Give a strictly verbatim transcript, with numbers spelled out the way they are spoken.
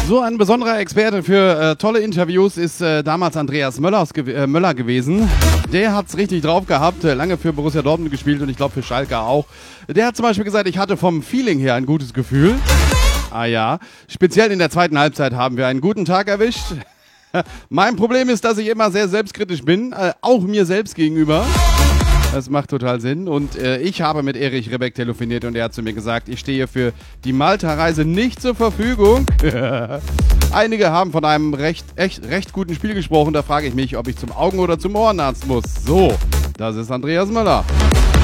So ein besonderer Experte für äh, tolle Interviews ist äh, damals Andreas Möllers, äh, Möller gewesen. Der hat's richtig drauf gehabt, äh, lange für Borussia Dortmund gespielt und ich glaube für Schalke auch. Der hat zum Beispiel gesagt, ich hatte vom Feeling her ein gutes Gefühl. Ah ja, speziell in der zweiten Halbzeit haben wir einen guten Tag erwischt. Mein Problem ist, dass ich immer sehr selbstkritisch bin, äh, auch mir selbst gegenüber. Das macht total Sinn. Und äh, ich habe mit Erich Rebeck telefoniert und er hat zu mir gesagt, ich stehe für die Malta-Reise nicht zur Verfügung. Einige haben von einem recht, echt, recht guten Spiel gesprochen. Da frage ich mich, ob ich zum Augen- oder zum Ohrenarzt muss. So, das ist Andreas Möller.